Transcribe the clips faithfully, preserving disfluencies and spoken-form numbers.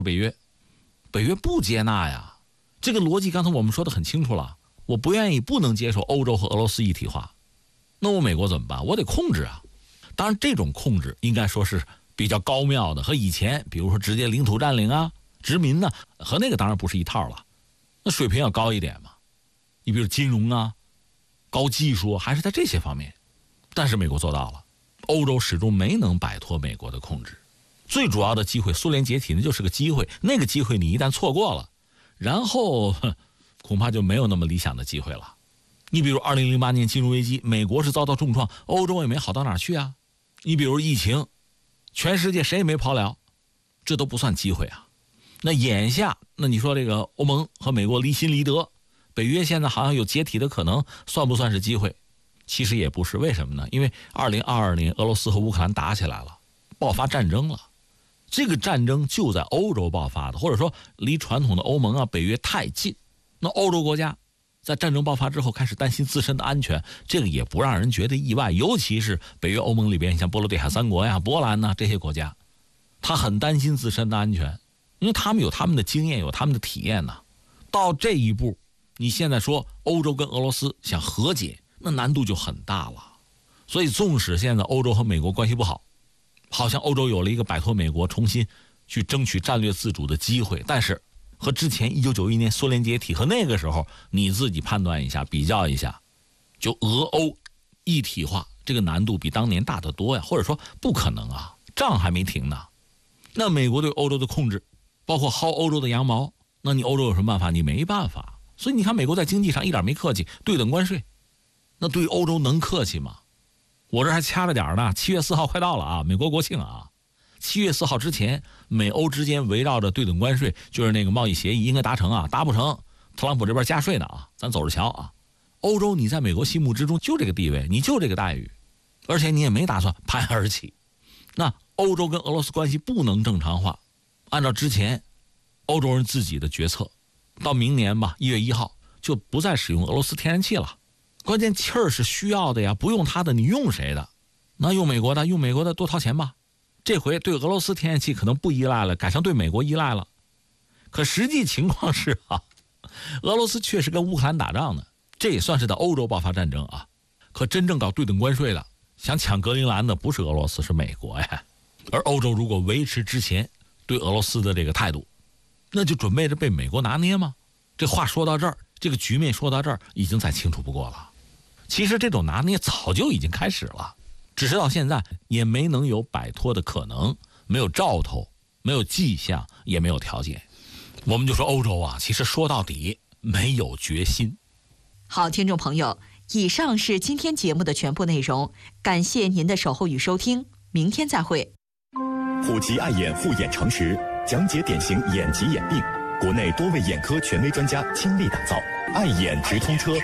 北约，北约不接纳呀。这个逻辑刚才我们说的很清楚了，我不愿意不能接受欧洲和俄罗斯一体化，那我美国怎么办？我得控制啊。当然这种控制应该说是比较高妙的，和以前比如说直接领土占领啊、殖民呢、啊，和那个当然不是一套了，那水平要高一点嘛。你比如金融啊、高技术还是在这些方面，但是美国做到了，欧洲始终没能摆脱美国的控制。最主要的机会，苏联解体那就是个机会，那个机会你一旦错过了，然后恐怕就没有那么理想的机会了。你比如二零零八年金融危机，美国是遭到重创，欧洲也没好到哪儿去啊。你比如疫情，全世界谁也没跑了，这都不算机会啊。那眼下，那你说这个欧盟和美国离心离德，北约现在好像有解体的可能，算不算是机会？其实也不是，为什么呢？因为二零二二年俄罗斯和乌克兰打起来了，爆发战争了。这个战争就在欧洲爆发的，或者说离传统的欧盟啊、北约太近。那欧洲国家在战争爆发之后开始担心自身的安全，这个也不让人觉得意外。尤其是北约欧盟里边，像波罗的海三国呀、波兰呐这些国家，他很担心自身的安全，因为他们有他们的经验，有他们的体验呐。到这一步，你现在说欧洲跟俄罗斯想和解，那难度就很大了。所以纵使现在欧洲和美国关系不好，好像欧洲有了一个摆脱美国重新去争取战略自主的机会，但是和之前一九九一年苏联解体和那个时候你自己判断一下比较一下，就俄欧一体化这个难度比当年大得多呀，或者说不可能啊，仗还没停呢。那美国对欧洲的控制包括薅欧洲的羊毛，那你欧洲有什么办法？你没办法。所以你看美国在经济上一点没客气，对等关税，那对欧洲能客气吗？我这还掐着点呢，七月四号快到了啊，美国国庆啊。七月四号之前，美欧之间围绕着对等关税，就是那个贸易协议应该达成啊，达不成，特朗普这边加税呢啊，咱走着瞧啊。欧洲你在美国心目之中就这个地位，你就这个待遇，而且你也没打算攀而起。那欧洲跟俄罗斯关系不能正常化，按照之前欧洲人自己的决策，到明年吧，一月一号就不再使用俄罗斯天然气了。关键气儿是需要的呀，不用它的你用谁的？那用美国的，用美国的多掏钱吧。这回对俄罗斯天然气可能不依赖了，改成对美国依赖了。可实际情况是啊，俄罗斯确实跟乌克兰打仗呢，这也算是在欧洲爆发战争啊。可真正搞对等关税的，想抢格陵兰的不是俄罗斯，是美国呀。而欧洲如果维持之前对俄罗斯的这个态度，那就准备着被美国拿捏吗？这话说到这儿，这个局面说到这儿，已经再清楚不过了。其实这种拿捏早就已经开始了，只是到现在也没能有摆脱的可能，没有兆头，没有迹象，也没有条件。我们就说欧洲啊，其实说到底没有决心。 好，听众朋友，以上是今天节目的全部内容，感谢您的守候与收听，明天再会。 虎奇爱眼护眼诚实，讲解典型眼疾眼病，国内多位眼科权威专家倾力打造，爱眼直通车。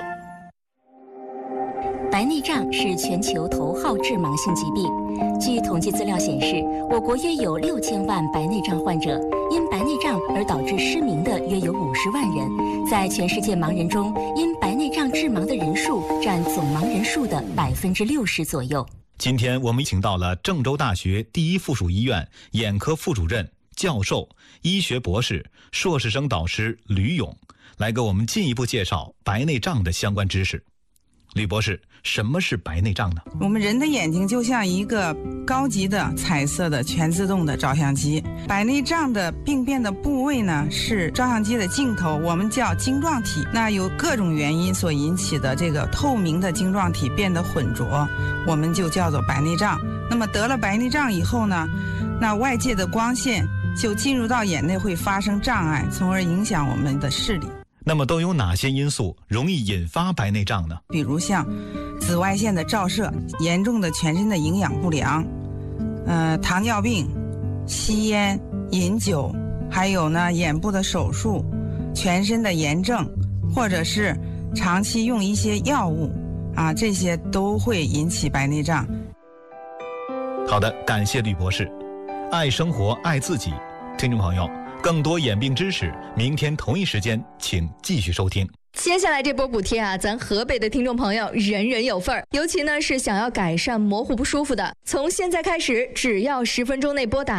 白内障是全球头号致盲性疾病。据统计资料显示，我国约有六千万白内障患者，因白内障而导致失明的约有五十万人。在全世界盲人中，因白内障致盲的人数占总盲人数的百分之六十左右。 今天我们请到了郑州大学第一附属医院眼科副主任、教授、医学博士、硕士生导师吕勇，来给我们进一步介绍白内障的相关知识。吕博士，什么是白内障呢？ 我们人的眼睛就像一个高级的彩色的全自动的照相机，白内障的病变的部位呢是照相机的镜头，我们叫晶状体。那由各种原因所引起的这个透明的晶状体变得浑浊，我们就叫做白内障。那么得了白内障以后呢，那外界的光线就进入到眼内会发生障碍，从而影响我们的视力。 那么都有哪些因素容易引发白内障呢？ 比如像紫外线的照射、严重的全身的营养不良、呃糖尿病、吸烟、饮酒，还有呢眼部的手术、全身的炎症，或者是长期用一些药物啊，这些都会引起白内障。 好的，感谢吕博士。爱生活，爱自己。听众朋友，更多眼病知识，明天同一时间请继续收听。 接下来这波补贴啊，咱河北的听众朋友人人有份儿。尤其呢是想要改善模糊不舒服的，从现在开始，只要十分钟内拨打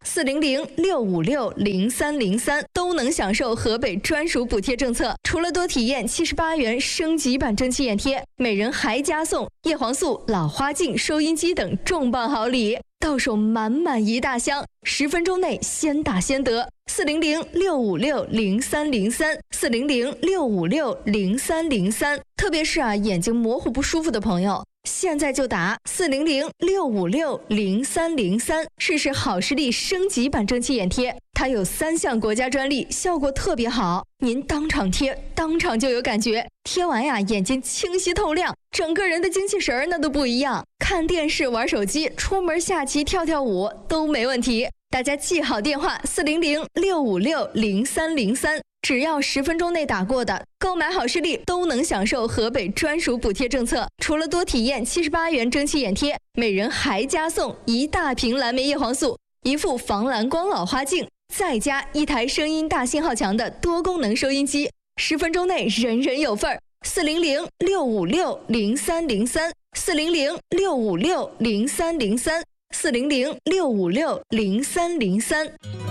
四零零六五六零三零三都能享受河北专属补贴政策。除了多体验七十八元升级版蒸汽眼贴，每人还加送叶黄素、老花镜、收音机等重磅好礼，到手满满一大箱，十分钟内先打先得。四零零六五六零三零三，四零零六五六零三零三。特别是啊，眼睛模糊不舒服的朋友，现在就打四零零六五六零三零三，试试好视力升级版蒸汽眼贴。它有三项国家专利，效果特别好，您当场贴，当场就有感觉，贴完呀，眼睛清晰透亮，整个人的精气神儿那都不一样。看电视、玩手机、出门下棋、跳跳舞都没问题。大家记好电话四零零六五六零三零三，只要十分钟内打过的，购买好视力都能享受河北专属补贴政策。除了多体验七十八元蒸汽眼贴，每人还加送一大瓶蓝莓叶黄素、一副防蓝光老花镜，再加一台声音大信号强的多功能收音机，十分钟内人人有份儿。四零零六五六零三零三，四零零六五六零三零三，四零零六五六零三零三。